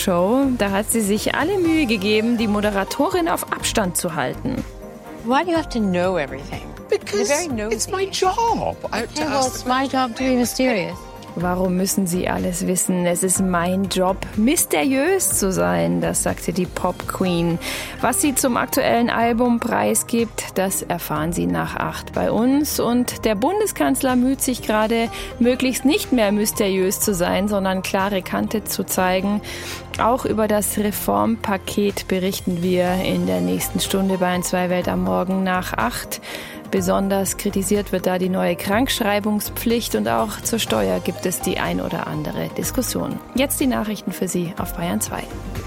Show. Da hat sie sich alle Mühe gegeben, die Moderatorin auf Abstand zu halten. Why do you have to know everything? Because it's my job. It's my job to be mysterious. Warum müssen Sie alles wissen? Es ist mein Job, mysteriös zu sein, das sagte die Pop-Queen. Was sie zum aktuellen Album preisgibt, das erfahren Sie nach 8 bei uns. Und der Bundeskanzler müht sich gerade, möglichst nicht mehr mysteriös zu sein, sondern klare Kante zu zeigen. Auch über das Reformpaket berichten wir in der nächsten Stunde bei 2 Welt am Morgen nach 8. Besonders kritisiert wird da die neue Krankschreibungspflicht und auch zur Steuer gibt es die ein oder andere Diskussion. Jetzt die Nachrichten für Sie auf Bayern 2.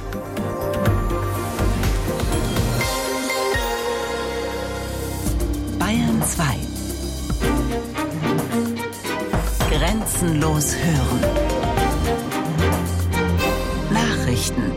Bayern 2. Grenzenlos hören. Nachrichten.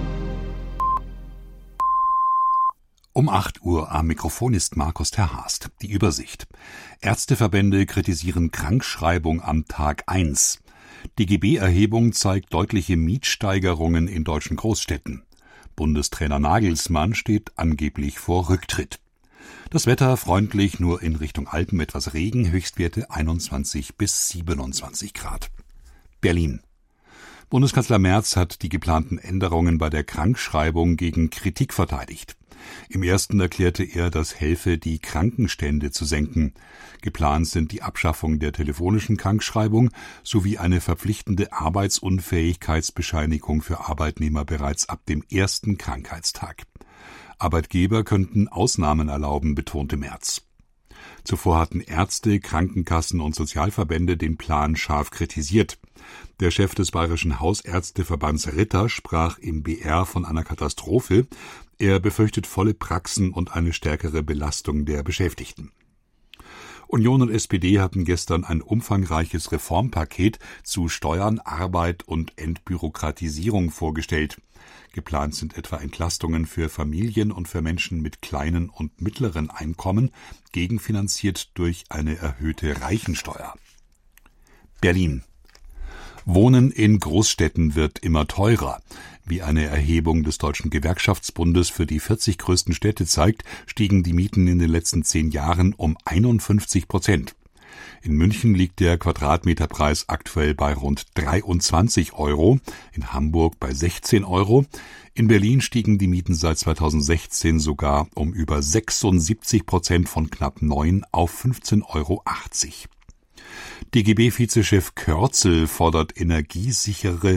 Um 8 Uhr am Mikrofon ist Markus Terhast. Die Übersicht. Ärzteverbände kritisieren Krankschreibung am Tag 1. DGB-Erhebung zeigt deutliche Mietsteigerungen in deutschen Großstädten. Bundestrainer Nagelsmann steht angeblich vor Rücktritt. Das Wetter freundlich, nur in Richtung Alpen etwas Regen, Höchstwerte 21 bis 27 Grad. Berlin. Bundeskanzler Merz hat die geplanten Änderungen bei der Krankschreibung gegen Kritik verteidigt. Im ersten erklärte er, das helfe, die Krankenstände zu senken. Geplant sind die Abschaffung der telefonischen Krankschreibung sowie eine verpflichtende Arbeitsunfähigkeitsbescheinigung für Arbeitnehmer bereits ab dem ersten Krankheitstag. Arbeitgeber könnten Ausnahmen erlauben, betonte Merz. Zuvor hatten Ärzte, Krankenkassen und Sozialverbände den Plan scharf kritisiert. Der Chef des Bayerischen Hausärzteverbands Ritter sprach im BR von einer Katastrophe. Er befürchtet volle Praxen und eine stärkere Belastung der Beschäftigten. Union und SPD hatten gestern ein umfangreiches Reformpaket zu Steuern, Arbeit und Entbürokratisierung vorgestellt. Geplant sind etwa Entlastungen für Familien und für Menschen mit kleinen und mittleren Einkommen, gegenfinanziert durch eine erhöhte Reichensteuer. Berlin. Wohnen in Großstädten wird immer teurer. Wie eine Erhebung des Deutschen Gewerkschaftsbundes für die 40 größten Städte zeigt, stiegen die Mieten in den letzten 10 Jahren um 51%. In München liegt der Quadratmeterpreis aktuell bei rund 23 €, in Hamburg bei 16 €. In Berlin stiegen die Mieten seit 2016 sogar um über 76% von knapp 9 auf 15,80 €. DGB-Vizechef Körzel fordert energischere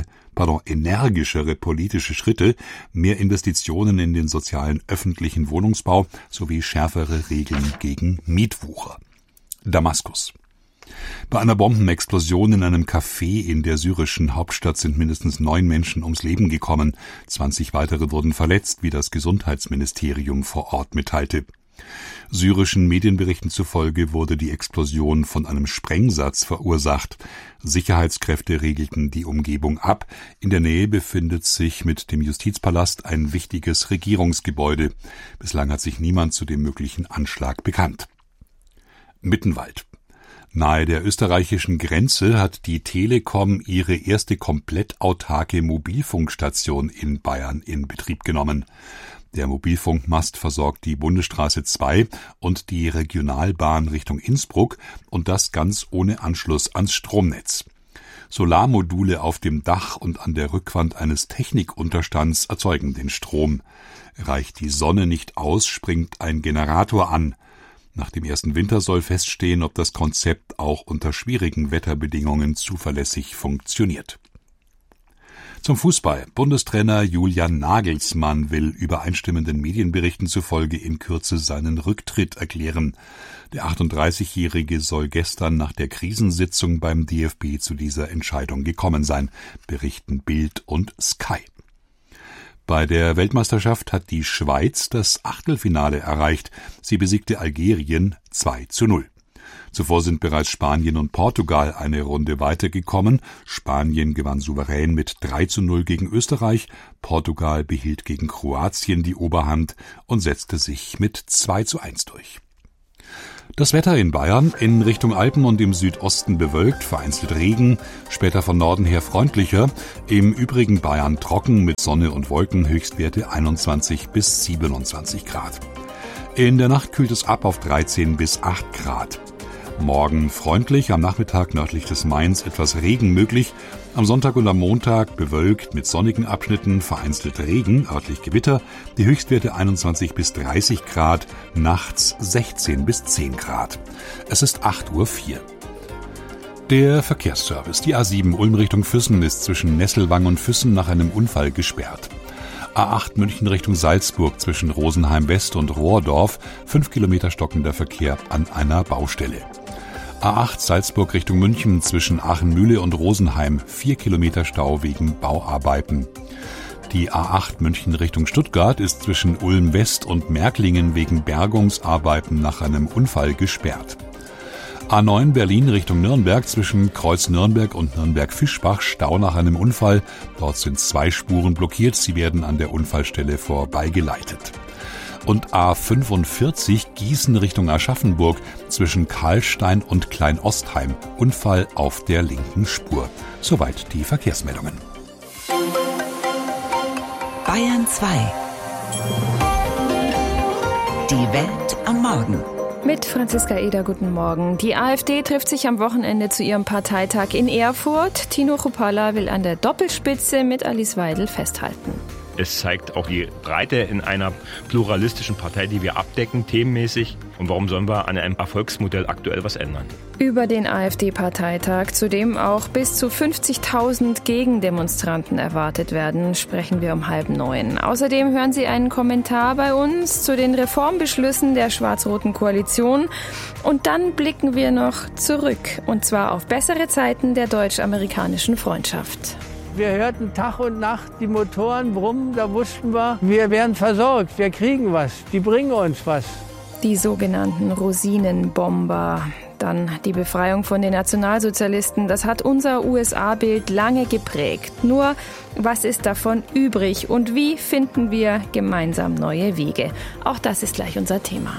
politische Schritte, mehr Investitionen in den sozialen öffentlichen Wohnungsbau sowie schärfere Regeln gegen Mietwucher. Damaskus. Bei einer Bombenexplosion in einem Café in der syrischen Hauptstadt sind mindestens 9 Menschen ums Leben gekommen. 20 weitere wurden verletzt, wie das Gesundheitsministerium vor Ort mitteilte. Syrischen Medienberichten zufolge wurde die Explosion von einem Sprengsatz verursacht. Sicherheitskräfte regelten die Umgebung ab. In der Nähe befindet sich mit dem Justizpalast ein wichtiges Regierungsgebäude. Bislang hat sich niemand zu dem möglichen Anschlag bekannt. Mittenwald. Nahe der österreichischen Grenze hat die Telekom ihre erste komplett autarke Mobilfunkstation in Bayern in Betrieb genommen. Der Mobilfunkmast versorgt die Bundesstraße 2 und die Regionalbahn Richtung Innsbruck und das ganz ohne Anschluss ans Stromnetz. Solarmodule auf dem Dach und an der Rückwand eines Technikunterstands erzeugen den Strom. Reicht die Sonne nicht aus, springt ein Generator an. Nach dem ersten Winter soll feststehen, ob das Konzept auch unter schwierigen Wetterbedingungen zuverlässig funktioniert. Zum Fußball. Bundestrainer Julian Nagelsmann will übereinstimmenden Medienberichten zufolge in Kürze seinen Rücktritt erklären. Der 38-Jährige soll gestern nach der Krisensitzung beim DFB zu dieser Entscheidung gekommen sein, berichten Bild und Sky. Bei der Weltmeisterschaft hat die Schweiz das Achtelfinale erreicht. Sie besiegte Algerien 2:0. Zuvor sind bereits Spanien und Portugal eine Runde weitergekommen. Spanien gewann souverän mit 3:0 gegen Österreich. Portugal behielt gegen Kroatien die Oberhand und setzte sich mit 2:1 durch. Das Wetter in Bayern: in Richtung Alpen und im Südosten bewölkt, vereinzelt Regen, später von Norden her freundlicher. Im übrigen Bayern trocken mit Sonne und Wolken, Höchstwerte 21 bis 27 Grad. In der Nacht kühlt es ab auf 13 bis 8 Grad. Morgen freundlich, am Nachmittag nördlich des Mains etwas Regen möglich. Am Sonntag und am Montag bewölkt mit sonnigen Abschnitten, vereinzelt Regen, örtlich Gewitter. Die Höchstwerte 21 bis 30 Grad, nachts 16 bis 10 Grad. Es ist 8:04 Uhr. Der Verkehrsservice. Die A7 Ulm Richtung Füssen ist zwischen Nesselwang und Füssen nach einem Unfall gesperrt. A8 München Richtung Salzburg zwischen Rosenheim West und Rohrdorf, 5 Kilometer stockender Verkehr an einer Baustelle. A8 Salzburg Richtung München zwischen Aachenmühle und Rosenheim, 4 Kilometer Stau wegen Bauarbeiten. Die A8 München Richtung Stuttgart ist zwischen Ulm West und Märklingen wegen Bergungsarbeiten nach einem Unfall gesperrt. A9 Berlin Richtung Nürnberg zwischen Kreuz Nürnberg und Nürnberg-Fischbach, Stau nach einem Unfall. Dort sind 2 Spuren blockiert, sie werden an der Unfallstelle vorbeigeleitet. Und A45 Gießen Richtung Aschaffenburg zwischen Karlstein und Kleinostheim. Unfall auf der linken Spur. Soweit die Verkehrsmeldungen. Bayern 2. Die Welt am Morgen. Mit Franziska Eder, guten Morgen. Die AfD trifft sich am Wochenende zu ihrem Parteitag in Erfurt. Tino Chrupalla will an der Doppelspitze mit Alice Weidel festhalten. Es zeigt auch die Breite in einer pluralistischen Partei, die wir abdecken, themenmäßig. Und warum sollen wir an einem Erfolgsmodell aktuell was ändern? Über den AfD-Parteitag, zu dem auch bis zu 50.000 Gegendemonstranten erwartet werden, sprechen wir um 8:30. Außerdem hören Sie einen Kommentar bei uns zu den Reformbeschlüssen der schwarz-roten Koalition. Und dann blicken wir noch zurück, und zwar auf bessere Zeiten der deutsch-amerikanischen Freundschaft. Wir hörten Tag und Nacht die Motoren brummen, da wussten wir werden versorgt, wir kriegen was, die bringen uns was. Die sogenannten Rosinenbomber. Dann die Befreiung von den Nationalsozialisten, das hat unser USA-Bild lange geprägt. Nur, was ist davon übrig und wie finden wir gemeinsam neue Wege? Auch das ist gleich unser Thema.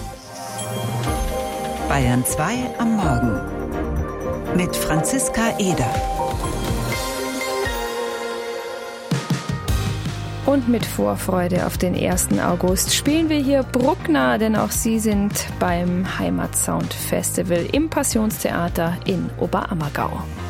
Bayern 2 am Morgen mit Franziska Eder. Und mit Vorfreude auf den 1. August spielen wir hier Bruckner, denn auch Sie sind beim Heimatsound Festival im Passionstheater in Oberammergau.